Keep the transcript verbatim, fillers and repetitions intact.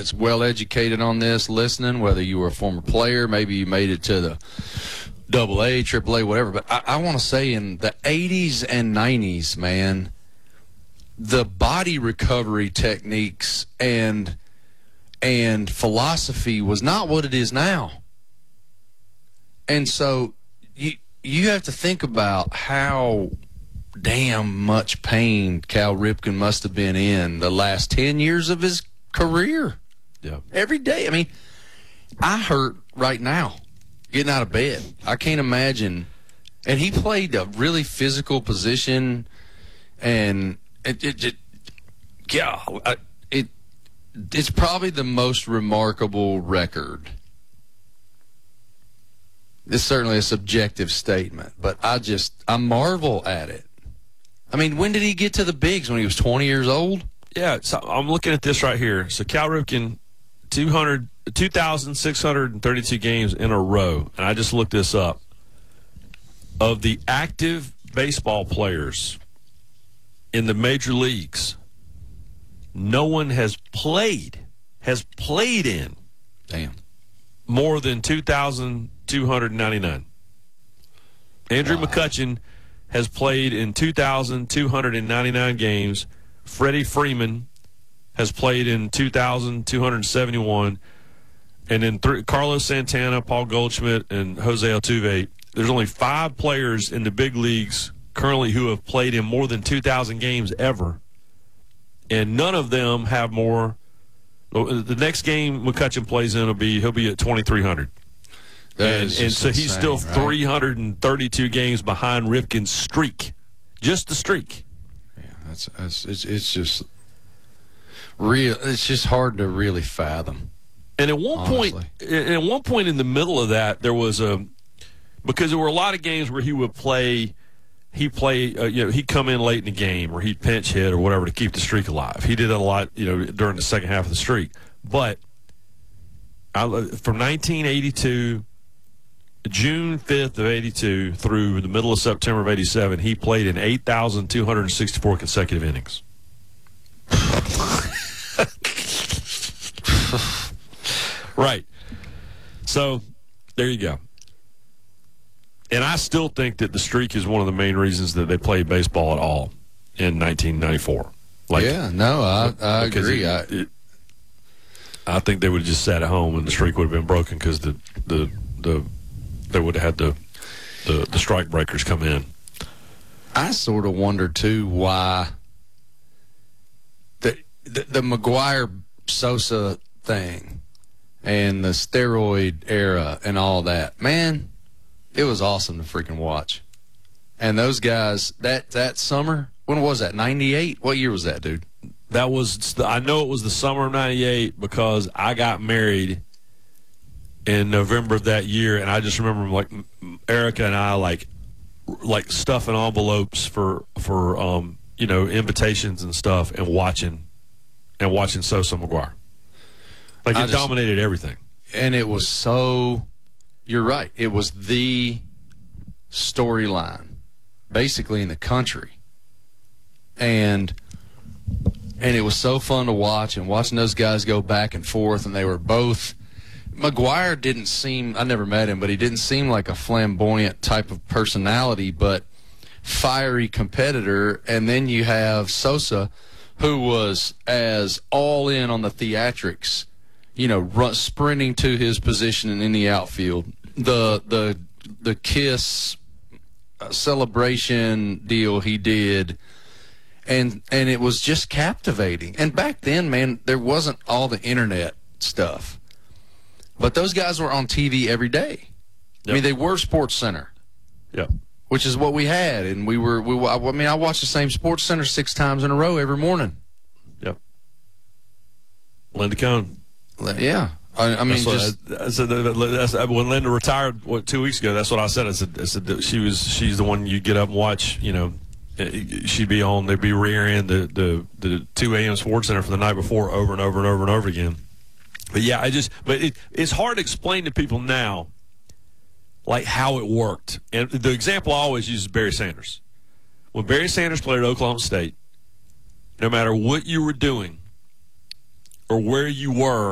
that's well educated on this listening, whether you were a former player, maybe you made it to the double A, triple A, whatever. But I, I want to say in the eighties and nineties, man, the body recovery techniques and and philosophy was not what it is now. And so you you have to think about how damn much pain Cal Ripken must have been in the last ten years of his career. Yeah. Every day. I mean, I hurt right now getting out of bed. I can't imagine. And he played a really physical position, and it, it, it yeah, it, it's probably the most remarkable record. It's certainly a subjective statement, but I just, I marvel at it. I mean, when did he get to the bigs? When he was twenty years old? Yeah, so I'm looking at this right here. So Cal Ripken, two hundred, two thousand six hundred thirty-two games in a row, and I just looked this up. Of the active baseball players in the major leagues, no one has played, has played in Damn. more than two thousand two hundred ninety-nine. Andrew Wow. McCutchen has played in two thousand two hundred ninety-nine games. Freddie Freeman has played in two thousand two hundred seventy-one. And then th- Carlos Santana, Paul Goldschmidt, and Jose Altuve. There's only five players in the big leagues currently who have played in more than two thousand games ever. And none of them have more. The next game McCutchen plays in will be, he'll be at twenty-three hundred. That And, is and just so he's insane, still right? three hundred thirty-two games behind Ripken's streak. Just the streak. Yeah, that's, that's it's, it's just real. It's just hard to really fathom. And at one Honestly. point, and at one point in the middle of that, there was a, because there were a lot of games where he would play, he play, uh, you know, he'd come in late in the game or he'd pinch hit or whatever to keep the streak alive. He did it a lot, you know, during the second half of the streak. But I, from nineteen eighty-two, June fifth of eighty-two through the middle of September of eighty-seven, he played in eight thousand two hundred sixty-four consecutive innings. Right. So there you go. And I still think that the streak is one of the main reasons that they played baseball at all in nineteen ninety-four. Like, yeah, no, I, I because agree. it- I, it- I think they would have just sat at home and the streak would have been broken because the, the the they would have had the, the the strike breakers come in. I sort of wonder too why the the, the McGuire Sosa thing and the steroid era and all that. Man, it was awesome to freaking watch. And those guys, that that summer, when was that? ninety-eight? What year was that, dude? That was, I know it was the summer of ninety-eight because I got married in November of that year, and I just remember like Erica and I like like stuffing envelopes for for um you know invitations and stuff, and watching and watching Sosa McGuire. Like I it just- dominated everything. And it was so, you're right, it was the storyline basically in the country. And and it was so fun to watch, and watching those guys go back and forth, and they were both, McGuire didn't seem, I never met him, but he didn't seem like a flamboyant type of personality, but fiery competitor. And then you have Sosa, who was as all in on the theatrics, you know, run, sprinting to his position in the outfield. The the the kiss uh, celebration deal he did, and and it was just captivating. And back then, man, there wasn't all the internet stuff, but those guys were on T V every day. Yep. I mean, they were Sports Center, Yeah. which is what we had, and we were. We, I mean, I watched the same Sports Center six times in a row every morning. Yep. Linda Cohn. Yeah, I, I mean, That's what just I, I said that- that's, when Linda retired what two weeks ago. That's what I said. I said, I said that she was she's the one you get up and watch. You know, she'd be on. They'd be rearing the the the two a.m. Sports Center for the night before over and over and over and over again. But yeah, I just but it, it's hard to explain to people now, like how it worked. And the example I always use is Barry Sanders. When Barry Sanders played at Oklahoma State, no matter what you were doing or where you were